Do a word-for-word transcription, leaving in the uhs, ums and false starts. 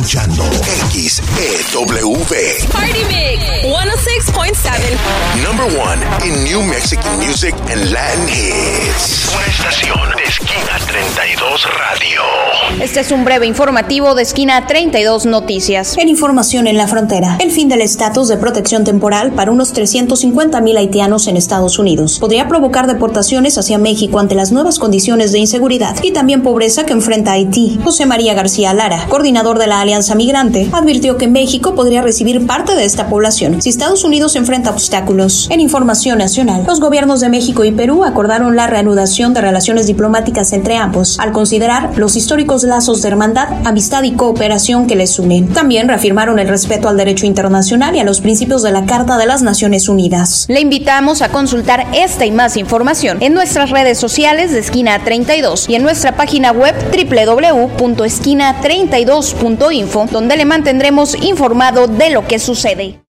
Escuchando X E W. Party Mix ciento seis punto siete. Number one in New Mexican music and Latin hits. Una estación de Esquina treinta y dos Radio. Este es un breve informativo de Esquina treinta y dos Noticias. En información en la frontera, el fin del estatus de protección temporal para unos trescientos cincuenta mil haitianos en Estados Unidos podría provocar deportaciones hacia México ante las nuevas condiciones de inseguridad y también pobreza que enfrenta Haití. José María García Lara, coordinador de la Alianza Migrante, advirtió que México podría recibir parte de esta población si Estados Unidos enfrenta obstáculos. En información nacional, los gobiernos de México y Perú acordaron la reanudación de relaciones diplomáticas entre ambos, al considerar los históricos lazos de hermandad, amistad y cooperación que les unen. También reafirmaron el respeto al derecho internacional y a los principios de la Carta de las Naciones Unidas. Le invitamos a consultar esta y más información en nuestras redes sociales de Esquina treinta y dos y en nuestra página web doble u doble u doble u punto esquina treinta y dos punto info, donde le mantendremos informado de lo que sucede.